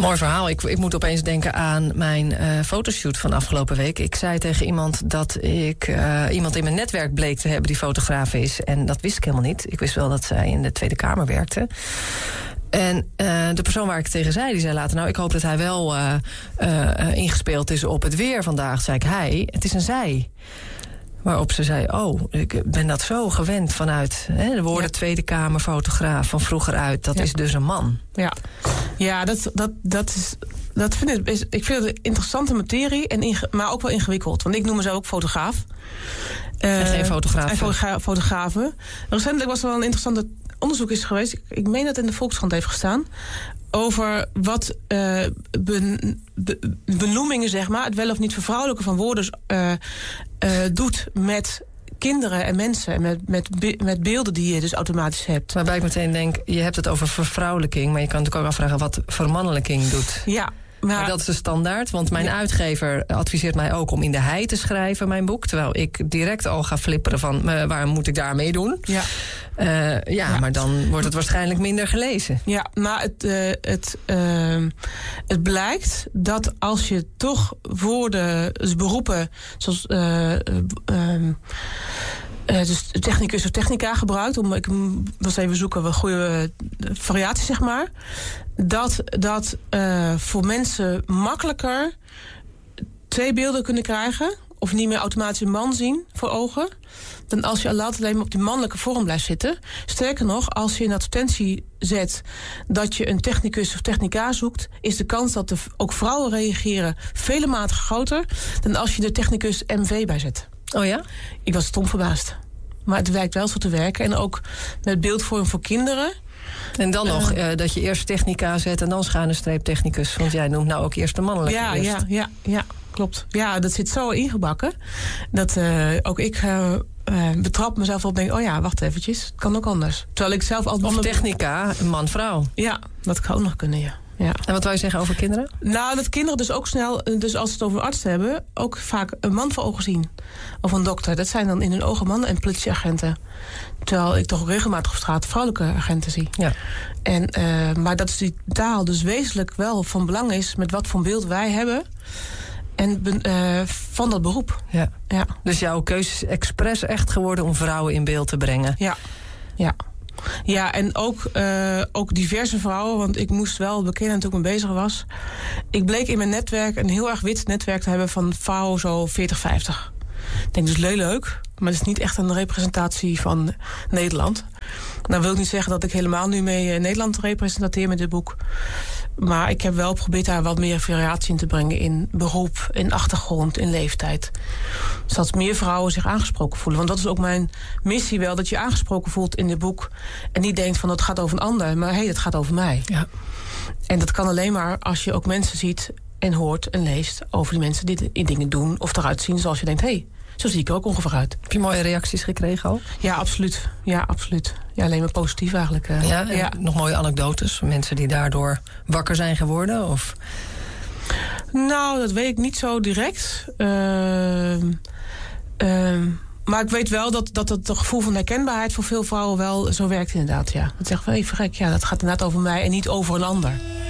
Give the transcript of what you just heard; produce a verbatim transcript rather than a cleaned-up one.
Mooi verhaal. Ik, ik moet opeens denken aan mijn uh, fotoshoot van afgelopen week. Ik zei tegen iemand dat ik uh, iemand in mijn netwerk bleek te hebben die fotograaf is. En dat wist ik helemaal niet. Ik wist wel dat zij in de Tweede Kamer werkte. En uh, de persoon waar ik tegen zei, die zei later... nou, ik hoop dat hij wel uh, uh, ingespeeld is op het weer vandaag. Zei ik, hij, het is een zij. Waarop ze zei, oh, ik ben dat zo gewend vanuit hè, de woorden ja. Tweede Kamerfotograaf van vroeger uit. Dat ja. is dus een man. Ja, ja dat, dat, dat is... Dat vind ik, is, ik vind het een interessante materie, en inge, maar ook wel ingewikkeld. Want ik noem mezelf ook fotograaf. En uh, geen fotograaf. En fotogra- fotografen. Recentelijk was er wel een interessante onderzoek is geweest. Ik, ik meen dat het in de Volkskrant heeft gestaan. Over wat uh, ben, be, benoemingen, zeg maar, het wel of niet vervrouwelijken van woorden uh, uh, doet met kinderen en mensen. En met, met, be, met beelden die je dus automatisch hebt. Waarbij ik meteen denk, je hebt het over vervrouwelijking, maar je kan natuurlijk ook afvragen wat vermannelijking doet. Ja. Maar, maar dat is de standaard, want mijn ja. uitgever adviseert mij ook om in de hei te schrijven, mijn boek. Terwijl ik direct al ga flipperen van, uh, waar moet ik daarmee doen? Ja. Uh, ja, ja, maar dan wordt het waarschijnlijk minder gelezen. Ja, maar het, uh, het, uh, het blijkt dat als je toch woorden, dus beroepen, zoals uh, uh, uh, Uh, dus technicus of technica gebruikt. Om, ik was even zoeken wat goede variaties, zeg maar. Dat, dat uh, voor mensen makkelijker twee beelden kunnen krijgen. Of niet meer automatisch een man zien voor ogen. Dan als je altijd alleen maar op die mannelijke vorm blijft zitten. Sterker nog, als je een advertentie zet dat je een technicus of technica zoekt, is de kans dat de, ook vrouwen reageren vele maten groter dan als je de technicus M V bij zet. Oh ja? Ik was stom verbaasd. Maar het lijkt wel zo te werken. En ook met beeldvorm voor kinderen. En dan uh, nog uh, dat je eerst technica zet en dan schuine streep technicus. Want jij noemt nou ook eerst de mannelijke. Ja, eerst. ja, ja, ja, klopt. Ja, dat zit zo ingebakken. Dat uh, ook ik uh, uh, betrap mezelf op denk, oh ja, wacht eventjes. Het kan ook anders. Terwijl ik zelf altijd... Of technica, man-vrouw. Ja, dat kan ook nog kunnen, ja. Ja. En wat wou je zeggen over kinderen? Nou, dat kinderen dus ook snel, dus als ze het over een arts hebben, ook vaak een man voor ogen zien. Of een dokter. Dat zijn dan in hun ogen mannen en politieagenten. Terwijl ik toch regelmatig op straat vrouwelijke agenten zie. Ja. En, uh, maar dat is die taal dus wezenlijk wel van belang is met wat voor beeld wij hebben. En uh, van dat beroep. Ja. Ja. Dus jouw keuze is expres echt geworden om vrouwen in beeld te brengen. Ja, ja. Ja, en ook, uh, ook diverse vrouwen, want ik moest wel bekennen toen ik mee bezig was. Ik bleek in mijn netwerk een heel erg wit netwerk te hebben van vrouwen zo veertig, vijftig. Ik denk dus heel leuk, maar het is niet echt een representatie van Nederland. Nou wil ik niet zeggen dat ik helemaal nu mee Nederland representeer met dit boek. Maar ik heb wel geprobeerd daar wat meer variatie in te brengen in beroep, in achtergrond, in leeftijd. Zodat meer vrouwen zich aangesproken voelen. Want dat is ook mijn missie wel, dat je aangesproken voelt in dit boek. En niet denkt van dat gaat over een ander, maar hé, hey, het gaat over mij. Ja. En dat kan alleen maar als je ook mensen ziet en hoort en leest over die mensen die dingen doen of eruit zien zoals je denkt, hé, hey, zo zie ik er ook ongeveer uit. Heb je mooie reacties gekregen al? Ja, absoluut. Ja, absoluut. Ja, alleen maar positief eigenlijk. Uh, ja, en ja, nog mooie anekdotes? Mensen die daardoor wakker zijn geworden? Of? Nou, dat weet ik niet zo direct. Uh, uh, maar ik weet wel dat, dat het gevoel van herkenbaarheid voor veel vrouwen wel zo werkt inderdaad. Ja. Dat zegt van, hé, verrek, ja, dat gaat inderdaad over mij en niet over een ander.